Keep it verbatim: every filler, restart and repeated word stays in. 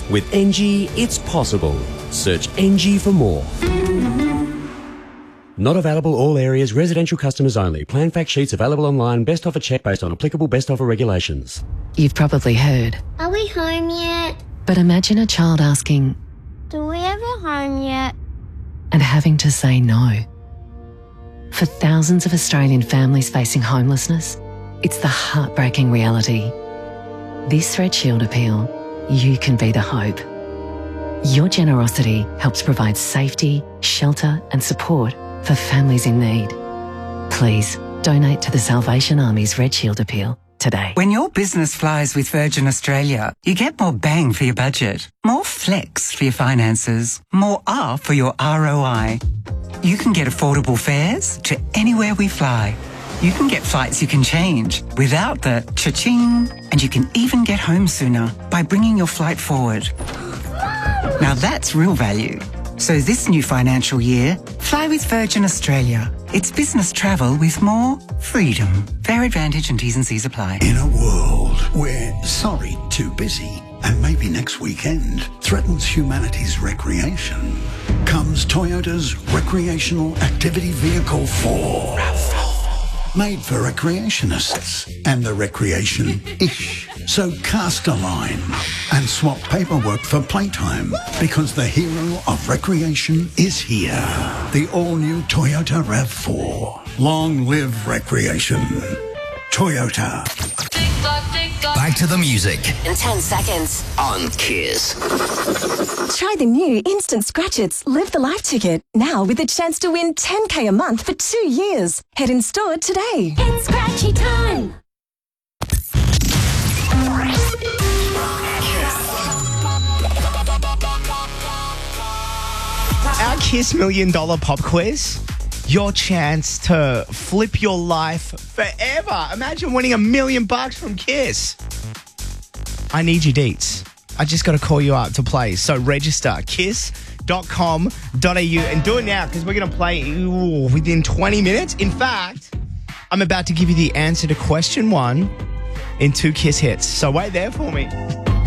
With N G, it's possible. Search N G for more. Not available all areas, residential customers only. Plan fact sheets available online. Best offer check based on applicable best offer regulations. You've probably heard. Are we home yet? But imagine a child asking, Do we ever home yet? and having to say no. For thousands of Australian families facing homelessness, it's the heartbreaking reality. This Red Shield appeal, you can be the hope. Your generosity helps provide safety, shelter and support for families in need. Please donate to the Salvation Army's Red Shield appeal today. When your business flies with Virgin Australia, you get more bang for your budget, more flex for your finances, more R for your R O I. You can get affordable fares to anywhere we fly. You can get flights you can change without the cha-ching, and you can even get home sooner by bringing your flight forward. Now that's real value. So this new financial year, fly with Virgin Australia. It's business travel with more freedom. Fare advantage and T's and C's apply. In a world where sorry, too busy, and maybe next weekend threatens humanity's recreation, comes Toyota's Recreational Activity Vehicle four. RAV four. Made for recreationists and the recreation-ish. So cast a line and swap paperwork for playtime, because the hero of recreation is here. The all-new Toyota RAV four. Long live recreation. Toyota. Back to the music In ten seconds. on Kiss. Try the new Instant Scratch Its Live the Life ticket, now with a chance to win ten K a month for two years. Head in store today. It's scratchy time. Our Kiss Million Dollar Pop Quiz. Your chance to flip your life forever. Imagine winning a million bucks from Kiss. I need your deets. I just got to call you up to play. So register kiss dot com dot a u and do it now, because we're going to play ooh, within twenty minutes. In fact, I'm about to give you the answer to question one in two Kiss hits. So wait there for me.